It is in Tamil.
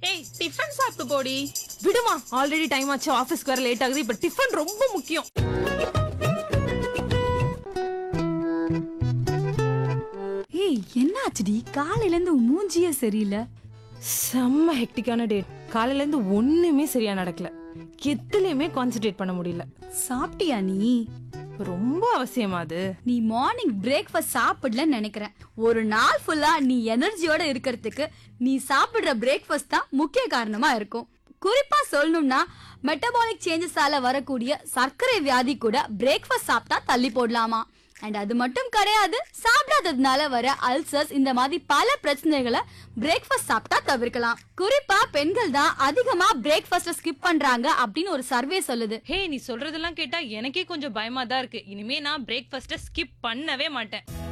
ஏய் டிஃபன் சாப்பிட்டு போடி. விடுமா, ஆல்ரெடி டைம் ஆச்சு, ஆபீஸ்க்கு வர லேட் ஆகுது. இப்ப டிஃபன் ரொம்ப முக்கியம். ஏய் என்ன ஆச்சுடி? காலையில இருந்து மூஞ்சியே சரியில்லை. செம்ம ஹெக்டிக்கான டேட். காலையில இருந்து ஒண்ணுமே சரியா நடக்கல. எதுலயுமே கான்சென்ட்ரேட் பண்ண முடியல. சாப்பிட்டியா நீ? ரொம்ப அவசியமா அது? நீ மார்னிங் பிரேக்ஃபாஸ்ட் சாப்பிடலன்னு நினைக்கிறேன். ஒரு நாள் ஃபுல்லா நீ எனர்ஜியோட இருக்கிறதுக்கு நீ சாப்பிடுற பிரேக்ஃபாஸ்ட் தான் முக்கிய காரணமா இருக்கும். குறிப்பா சொல்லணும்னா மெட்டபாலிக் சேஞ்சஸால வரக்கூடிய சர்க்கரை வியாதி கூட பிரேக்ஃபாஸ்ட் சாப்பிட்டா தள்ளி போடலாமா. அண்ட் அது மட்டும் கிடையாது, சாப்பிடாததுனால வர அல்சர்ஸ் இந்த மாதிரி பல பிரச்சனைகளை பிரேக்ஃபாஸ்ட் சாப்பிட்டா தவிர்க்கலாம். குறிப்பா பெண்கள் தான் அதிகமா பிரேக்ஃபாஸ்ட் ஸ்கிப் பண்றாங்க அப்படின்னு ஒரு சர்வே சொல்லுது. ஹே, நீ சொல்றதெல்லாம் கேட்டா எனக்கே கொஞ்சம் பயமா தான் இருக்கு. இனிமே நான் பிரேக்ஃபாஸ்ட ஸ்கிப் பண்ணவே மாட்டேன்.